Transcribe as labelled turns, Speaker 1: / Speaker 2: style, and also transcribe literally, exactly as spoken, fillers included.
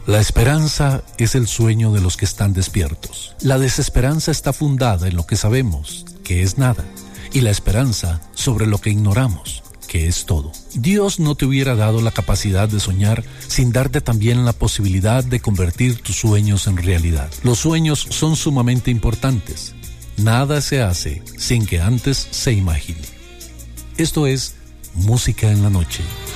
Speaker 1: La esperanza es el sueño de los que están despiertos. La desesperanza está fundada en lo que sabemos, que es nada, y la esperanza sobre lo que ignoramos, que es todo. Dios no te hubiera dado la capacidad de soñar sin darte también la posibilidad de convertir tus sueños en realidad. Los sueños son sumamente importantes. Nada se hace sin que antes se imagine. Esto es Música en la Noche.